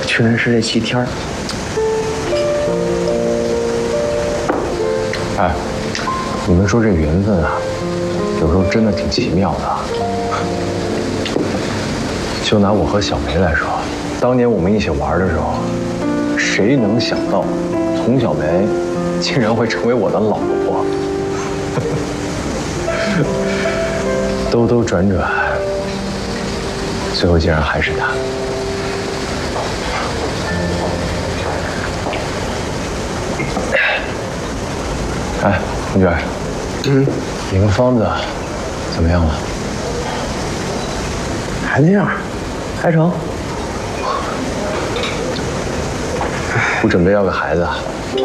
居然是这齐天儿。哎，你们说这缘分啊，有时候真的挺奇妙的。就拿我和小梅来说，当年我们一起玩的时候，谁能想到，丛小梅竟然会成为我的老婆？兜兜转转，最后竟然还是她。哎，同学，你跟方子怎么样了？ 还那样，还成。 不准备要个孩子啊？